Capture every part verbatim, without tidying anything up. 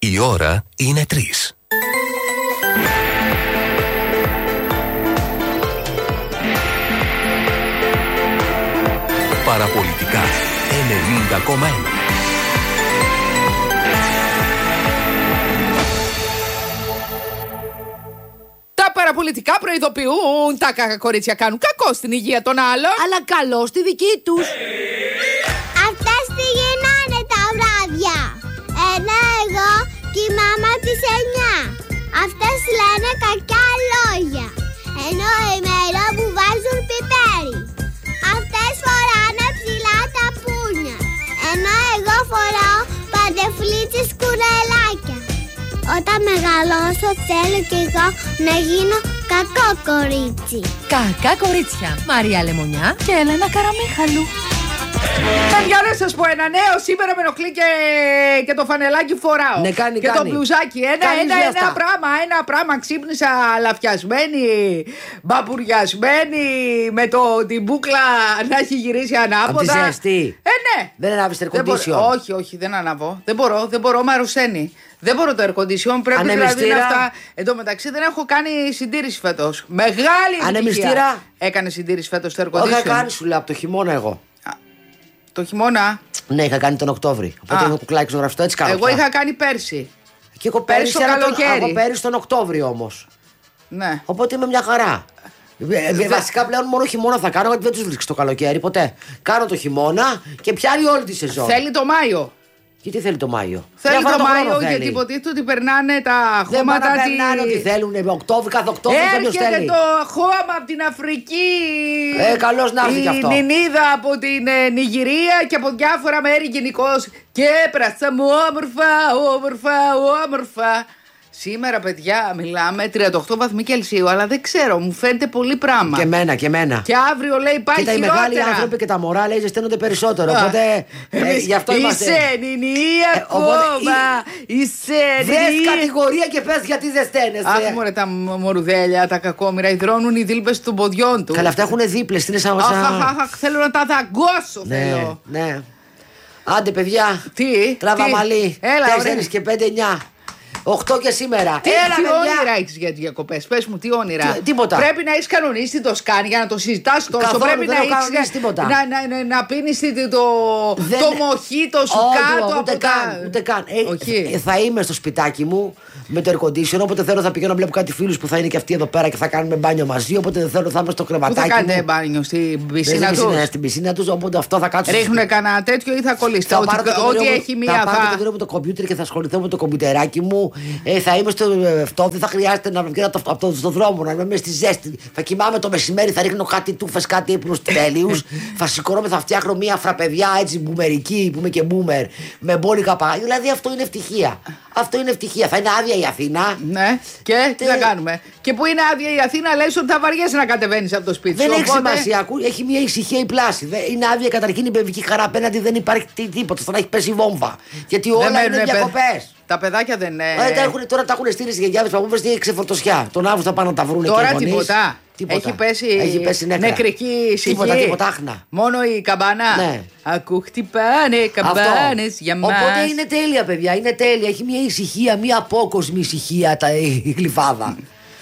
Η ώρα είναι τρεις. Παραπολιτικά ενενήντα κόμμα ένα. Τα παραπολιτικά προειδοποιούν. Τα κακά κορίτσια κάνουν κακό στην υγεία των άλλων, αλλά καλό στη δική τους. Αυτές τι γίνανε τα βράδια. Ενώ εγώ κοιμάμαι τις εννιά. Αυτές λένε κακιά λόγια. Ενώ ημέρα που βάζουν πιπέρι. Αυτές φοράνε ψηλά τα πούνια. Ενώ εγώ φοράω παντεφλίτσες κουρελάκια. Όταν μεγαλώσω θέλω κι εγώ να γίνω κακό κορίτσι. Κακά κορίτσια. Μαρία Λεμονιά και Έλενα Καραμίχαλου. Παιδιά, να σας πω ένα νέο. Σήμερα με ενοχλεί και, και το φανελάκι φοράω. Ναι, κάνει, και κάνει. το μπλουζάκι. Ένα, ένα, ένα πράγμα, ένα πράγμα. Ξύπνησα λαφιασμένη, μπαμπουριασμένη, με το, την μπούκλα να έχει γυρίσει ανάποδα. Απ' τη ζέστη. Ε, ναι. Δεν ανάβεις το air condition? Όχι, όχι, δεν αναβώ. Δεν μπορώ, δεν μπορώ, με αρρωσταίνει. Δεν μπορώ το air condition. Πρέπει δηλαδή να αυτά. Εν τω μεταξύ δεν έχω κάνει συντήρηση φέτος. Μεγάλη ανεμιστήρα. Έκανε συντήρηση φέτος το air condition? Όχι, είχα κάνει, σου λέω, από το χειμώνα εγώ. Το χειμώνα. Ναι, είχα κάνει τον Οκτώβρη. Οπότε είμαι κουκλάκι ζωγραφιστό, έτσι κάνω. Εγώ είχα κάνει πέρσι. Και εγώ πέρσι, πέρσι το καλοκαίρι. Τον, εγώ πέρσι τον Οκτώβρη όμως. Ναι. Οπότε είμαι μια χαρά. Δε... Βασικά πλέον μόνο χειμώνα θα κάνω, γιατί δεν τους βρίσκεις το καλοκαίρι ποτέ. Κάνω το χειμώνα και πιάνει όλη τη σεζόν. Θέλει το Μάιο. Γιατί θέλει το Μάιο? Θέλει το Μάιο, γιατί υποτίθεται ότι περνάνε τα χώματα. Δεν περνάνε ό,τι θέλουν. Οκτώβρη, κάθε Οκτώβρη θέλει. Έρχεται το χώμα από την Αφρική. Ε, καλώς να έρθει κι αυτό. Η Νινίδα από την ε, Νιγηρία και από διάφορα μέρη γενικώς. Και έπρασα μου όμορφα, όμορφα, όμορφα. Σήμερα, παιδιά, μιλάμε τριάντα οκτώ βαθμοί Κελσίου, αλλά δεν ξέρω, μου φαίνεται πολύ πράγμα. Και εμένα, και εμένα. Και αύριο λέει πάει χειρότερα. Και τα οι μεγάλοι άνθρωποι και τα μωρά λέει ζεσταίνονται περισσότερο. Οπότε ε, γι' αυτό είμαστε. Είσαι νηνή ακόμα. Είσαι νηνή. Βρες κατηγορία και πες γιατί ζεσταίνεσαι. Αχ, μωρέ, τα μορουδέλια, τα κακόμοιρα, υδρώνουν οι δίλπες των ποδιών του. Καλά, αυτά έχουν δίπλες. Τι είναι σαν. Αχ, θέλω να τα δαγκώσω. Ναι, ναι. Άντε, παιδιά. Τι. Τράβα μαλλί. τέσσερα και πέντε εννιά. οκτώ και σήμερα. Τι, Έλα, τι όνειρα έχει έχεις για τις διακοπές? Πες μου, τι όνειρα. Τι, τίποτα. Πρέπει να έχεις κανονίσει το σκάνι για να το συζητάς τόσο. Καθόλου, πρέπει δεν να έχω έχεις τίποτα. Να, να, να, να πίνεις το, δεν... το μοχίτο σου όχι, κάτω ούτε από καν, τα... ούτε καν. Ε, Όχι. θα είμαι στο σπιτάκι μου με το air condition. Όποτε θέλω θα πηγαίνω να βλέπω κάτι φίλους που θα είναι και αυτοί εδώ πέρα και θα κάνουμε μπάνιο μαζί. Όποτε δεν θέλω θα είμαι στο κρεβατάκι. Πού θα κάνετε μου. μπάνιο, στην πισίνα του? Ναι, στην πισίνα του. Οπότε αυτό θα κάτσω. Ρίχνουνε κανένα τέτοιο ή θα κολλήσετε? Ό,τι έχει μία. Θα πάρω το κινητό μου το κομπιούτερ και θα ασχοληθώ με το κομπιουτεράκι μου. Ε, θα είμαι στο αυτό. Δεν θα χρειάζεται να βγαίνω από το στον δρόμο, να είμαι μέσα στη ζέστη. Θα κοιμάμαι το μεσημέρι, θα ρίχνω κάτι τούφες, κάτι ύπνους τέλειους. Θα σηκώνομαι, θα φτιάχνω μία φραπεδιά έτσι μπουμερική που είμαι και μπούμερ με μπόλικα παγάλια. Δηλαδή αυτό είναι ευτυχία. Αυτό είναι ευτυχία. Θα είναι άδεια η Αθήνα. Ναι, και τι θα κάνουμε? Και που είναι άδεια η Αθήνα, λες ότι θα βαριέσαι να κατεβαίνεις από το σπίτι δεν σου. έχει οπότε... σημασία. Έχει μια ησυχία η πλάση. Είναι άδεια καταρχήν η παιδική χαρά απέναντι, δεν υπάρχει τίποτα. Θα να έχει πέσει βόμβα. Γιατί όλα δεν είναι διακοπές. Τα παιδάκια δεν είναι. Ε, τα έχουν, τώρα τα έχουν στείλει στι γιαγιάδες παππούδες και ξεφορτωσιά. Τον Αύγουστο θα πάνε να τα βρουν. Τώρα τίποτα. Τίποτα. Έχει πέσει, έχει πέσει νεκρική ησυχία. Τίποτα, τίποτα, άχνα. Μόνο η καμπάνα. Ναι. Ακού χτυπάνε καμπάνες για μας. Οπότε είναι τέλεια, παιδιά. Είναι τέλεια. Έχει μια ησυχία, μια απόκοσμη ησυχία τα, η γλυφάδα.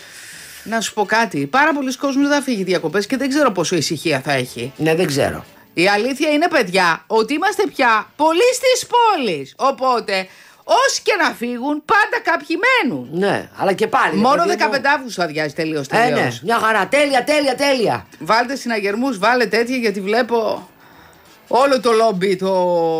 Να σου πω κάτι. Πάρα πολλοί κόσμοι θα φύγει διακοπές και δεν ξέρω πόσο ησυχία θα έχει. Ναι, δεν ξέρω. Η αλήθεια είναι, παιδιά, ότι είμαστε πια πολλοί στις πόλεις. Οπότε, όσοι και να φύγουν, πάντα κάποιοι μένουν. Ναι, αλλά και πάλι. Μόνο δεκαπέντε Αυγούστου αδειάζει τελείως. Ε, ναι, μια χαρά. Τέλεια, τέλεια, τέλεια. Βάλτε συναγερμούς, βάλε τέτοια, γιατί βλέπω όλο το λόμπι το...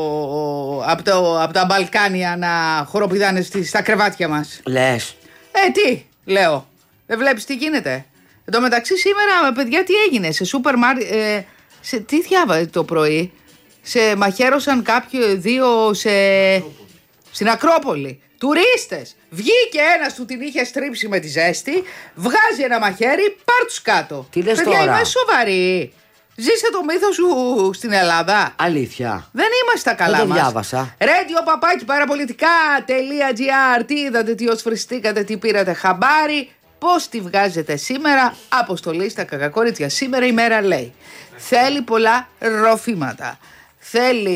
από, το... από τα Μπαλκάνια να χοροπηδάνε στα κρεβάτια μας. Λες. Ε, τι, λέω. Δεν βλέπεις τι γίνεται? Εν τω μεταξύ σήμερα, παιδιά, τι έγινε? Σε σούπερ μάρκετ. Ε, σε, τι διάβαζε το πρωί? Σε μαχαίρωσαν κάποιοι δύο σε... στην Ακρόπολη. Τουρίστες. Βγήκε ένας του την είχε στρίψει με τη ζέστη. Βγάζει ένα μαχαίρι, πάρ' τους κάτω. Τι λες παιδιά, τώρα? είμαι σοβαρή. Ζήσε το μύθο σου στην Ελλάδα. Αλήθεια. Δεν είμαστε τα καλά μας. Δεν το διάβασα. Radio παπάκι παραπολιτικά.gr. Τι είδατε, τι οσφριστήκατε, τι πήρατε χαμπάρι? Πώς τη βγάζετε σήμερα? Αποστολή στα κακακόριτσια. Σήμερα η μέρα λέει θέλει πολλά ροφήματα. Θέλει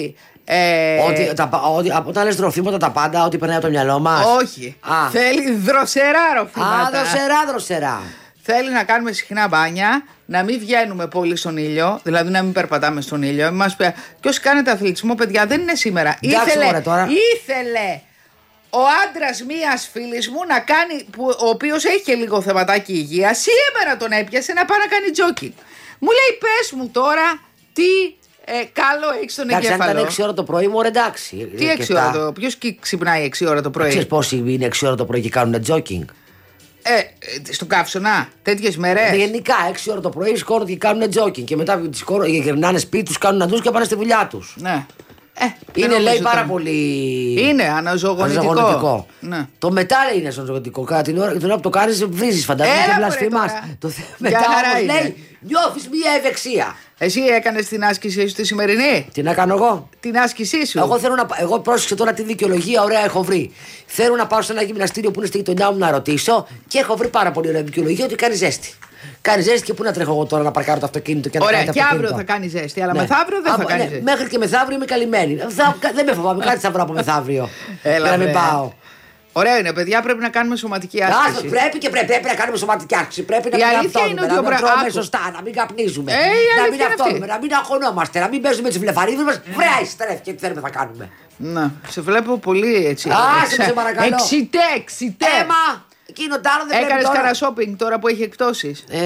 Ε, Ότι, τα, ότι, όταν λες τροφήματα τα πάντα, ό,τι περνάει από το μυαλό μας. Όχι. Α. Θέλει δροσερά ροφήματα. Α, δροσερά, δροσερά. Θέλει να κάνουμε συχνά μπάνια, να μην βγαίνουμε πολύ στον ήλιο, δηλαδή να μην περπατάμε στον ήλιο. Μας πει, και όσοι κάνετε αθλητισμό, παιδιά, δεν είναι σήμερα. Εντάξει, ήθελε, μωρέ, τώρα. ήθελε ο άντρας μίας φίλης μου να κάνει, που, ο οποίος έχει και λίγο θεματάκι υγεία, σήμερα τον έπιασε να πάει να κάνει τζόκινγκ. Μου λέει, πες μου τώρα τι ε, καλό έχει στον Εντάξει, αν εγκέφαλο. ήταν έξι ώρα το πρωί, μου εντάξει. Τι έξι ώρα το, ποιος ξυπνάει έξι ώρα το πρωί? Ξέρεις πόσοι είναι έξι ώρα το πρωί και κάνουν τζόκινγκ? Ε, ε, στον καύσωνα, τέτοιες μέρες. Γενικά, έξι ώρα το πρωί σηκώνονται και κάνουν τζόκινγκ. Και μετά γυρνάνε σπίτι του, κάνουν αντούς και πάνε στη δουλειά του. Ναι. Ε, Είναι, δεν λέει, νομίζω πάρα τώρα. πολύ. Είναι αναζωογονητικό. αναζωογονητικό. Ναι. Το μετά λέει είναι αναζωογονητικό. Κατά την ώρα, την ώρα που το κάνει, βρίζει, φαντάζομαι, Έλα, και μωρέ, βλασφημάς. τώρα. Το θε- Για μετά χαρά όμως είναι. λέει, νιώθει μία ευεξία. Εσύ έκανες την άσκησή σου τη σημερινή. Τι να κάνω εγώ? Την άσκησή σου. Εγώ θέλω να πα- Εγώ πρόσεξε τώρα τι δικαιολογία ωραία έχω βρει. Θέλω να πάω σε ένα γυμναστήριο που είναι στη γειτονιά μου να ρωτήσω και έχω βρει πάρα πολύ ωραία δικαιολογία ότι κάνει ζέστη. Κάνει ζέστη και πού να τρέχω εγώ τώρα να παρκάρω το αυτοκίνητο και να Ωραία, κάνω το και αύριο αυτοκίνητο. θα κάνει ζέστη, αλλά Ναι. μεθαύριο δεν Α, θα κάνει ναι, ζέστη. Μέχρι και μεθαύριο είμαι καλυμμένη. Θα- δεν με φοβάμαι, κάτι θα βρω από μεθαύριο. Έλα, Για να μην βρε. πάω. Ωραία είναι, παιδιά, πρέπει να κάνουμε σωματική Άστο, άσκηση. πρέπει και πρέπει, πρέπει να κάνουμε σωματική άσκηση. Πρέπει να Η μην αλήθεια καυτώνουμε, είναι ότι να ο μην Μπρα- τρώμε άκου. σωστά, να μην καπνίζουμε. Ε, η να μην αλήθεια είναι αυτόνουμε, αυτή. να μην αγχωνόμαστε, να μην παίζουμε τι βλεφαρίδε μα. Βρέα, στρέφει και τι θέλουμε να κάνουμε. Να, σε βλέπω πολύ έτσι. Άσε με, σε παρακαλώ. Εξητέ, εξητέ. Έμα! Εκείνο τ' άλλο δεν πρέπει Έκανες τώρα. κανένα shopping τώρα που έχει εκπτώσεις? Ε,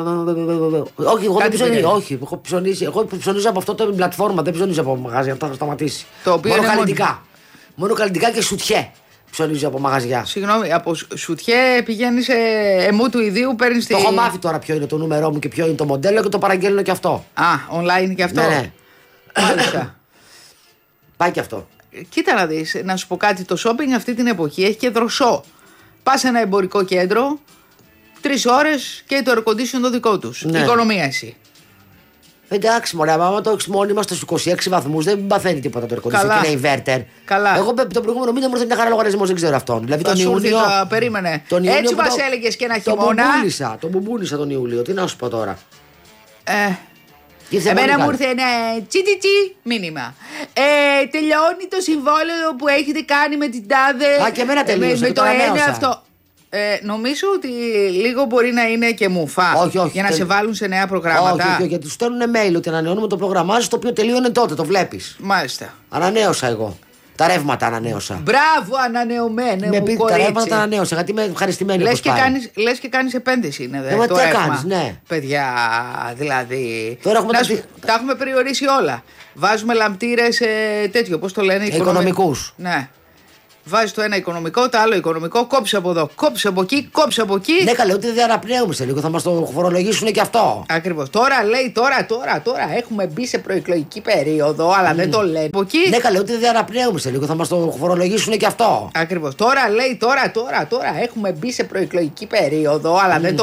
όχι, εγώ δεν Κάτι ψωνίζω. πήγε. Όχι, έχω ψωνίσει. Εγώ ψωνίζω από αυτό το πλατφόρμα, δεν ψωνίζω από μαγαζιά. Αυτό θα σταματήσει. Το οποίο μόνο είναι καλλιτικά. Μόνο καλλιτικά και σουτιέ ψωνίζω από μαγαζιά. Συγγνώμη, από σουτιέ πηγαίνει σε εμού του ιδίου, παίρνει τη. Το έχω μάθει τώρα ποιο είναι το νούμερό μου και ποιο είναι το μοντέλο και το παραγγέλνω και αυτό. Α, online και αυτό. Ναι, ναι. Μάλιστα. Πάει και αυτό. Κοίτα να δεις, να σου πω κάτι, το shopping αυτή την εποχή έχει και δροσό. Πας σε ένα εμπορικό κέντρο, τρεις ώρες και το air condition το δικό τους. Ναι. Οικονομία εσύ. Εντάξει, μωρέ, άμα το έχεις μόνοι μας στους είκοσι έξι βαθμούς δεν παθαίνει τίποτα το air condition Καλά. και είναι inverter. Καλά. Εγώ τον προηγούμενο μήνα μου ήρθε μια χαρά λογαριασμός, δεν ξέρω αυτόν. Δηλαδή Θα τον σου έρθει, Ιούνιο. θα περίμενε. τον Ιούνιο Έτσι που μας το- έλεγες και ένα τον χειμώνα. μπουμπούλησα, τον μπουμπούλησα τον Ιούλιο. Τι να σου πω τώρα. Ε, Ήρθε Εμένα πολύ μου κάτι. ήρθε ένα τσι μήνυμα. Ε, τελειώνει το συμβόλαιο που έχετε κάνει με την τάδε. Α, και εμένα τελείωσε, Με, με και το το ένα ανανέωσα. αυτό. Ε, νομίζω ότι λίγο μπορεί να είναι και μουφά. Όχι, όχι, για να τελ- σε βάλουν σε νέα προγράμματα. Όχι, όχι, γιατί του στέλνουν mail ότι ανανεώνουμε το πρόγραμμά σου το οποίο τελείωνε τότε, το βλέπει. Μάλιστα. Ανανέωσα εγώ. Τα ρεύματα ανανέωσα. Μπράβο, ανανεωμένε Με μου πει, τα κορίτσι. ρεύματα τα ανανέωσα, γιατί είμαι ευχαριστημένη. Λες όπως και, πάει. κάνεις, λες και κάνεις επένδυση είναι δε, Ε, μα το τι θα ρεύμα. κάνεις, ναι. Παιδιά, δηλαδή. Τώρα έχουμε Να τα σου- δι- τα έχουμε περιορίσει όλα. Βάζουμε λαμπτήρες ε, τέτοιο, πώς το λένε. οικονομι- Οικονομικούς. Ναι. Βάζει το ένα οικονομικό, το άλλο οικονομικό, κόψε από εδώ, κόψε από εκεί, κόψε από εκεί. Ναι, καλέ, ότι δεν αναπνέουμε σε λίγο, θα μα το φορολογήσουν και αυτό. Ακριβώς. Τώρα λέει, τώρα, τώρα, τώρα έχουμε μπει σε προεκλογική περίοδο, αλλά δεν το λένε. Από εκεί. Ναι, καλέ, ότι δεν αναπνέουμε σε λίγο, θα μα το φορολογήσουν και αυτό. Ακριβώς. Τώρα λέει, τώρα, τώρα, τώρα έχουμε μπει σε προεκλογική περίοδο, αλλά δεν το